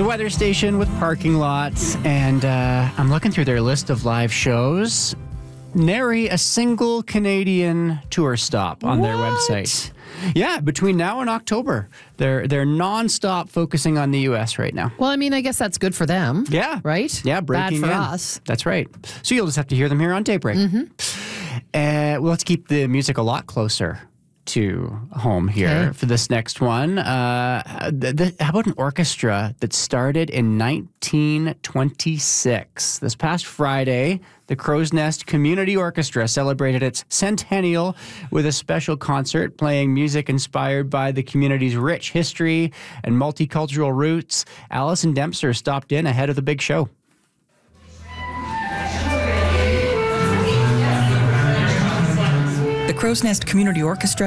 The weather station with parking lots, and I'm looking through their list of live shows. Nary a single Canadian tour stop on their website. Yeah, between now and October. They're nonstop focusing on the U.S. right now. Well, I mean, I guess that's good for them. Yeah. Right? Yeah, breaking Bad for in. us. That's right. So you'll just have to hear them here on Daybreak. Well, let's keep the music a lot closer to home here for this next one. How about an orchestra that started in 1926? This past Friday, the Crow's Nest Community Orchestra celebrated its centennial with a special concert playing music inspired by the community's rich history and multicultural roots. Allison Dempster stopped in ahead of the big show. The Crow's Nest Community Orchestra